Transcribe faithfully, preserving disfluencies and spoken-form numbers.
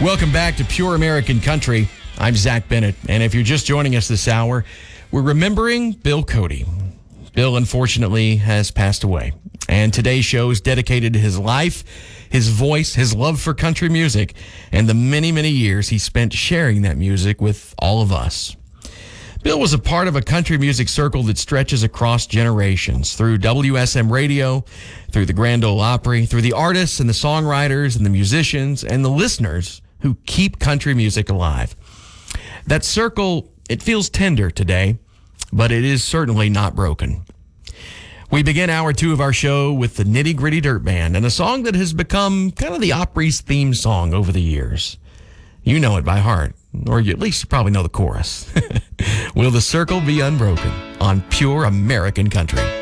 Welcome back to Pure American Country. I'm Zach Bennett, and if you're just joining us this hour, we're remembering Bill Cody. Bill, unfortunately, has passed away, and today's show is dedicated to his life, his voice, his love for country music, and the many, many years he spent sharing that music with all of us. Bill was a part of a country music circle that stretches across generations, through W S M Radio, through the Grand Ole Opry, through the artists and the songwriters and the musicians and the listeners who keep country music alive. That circle, it feels tender today, but it is certainly not broken. We begin hour two of our show with the Nitty Gritty Dirt Band and a song that has become kind of the Opry's theme song over the years. You know it by heart, or you, at least you probably know the chorus. Will the circle be unbroken on Pure American Country?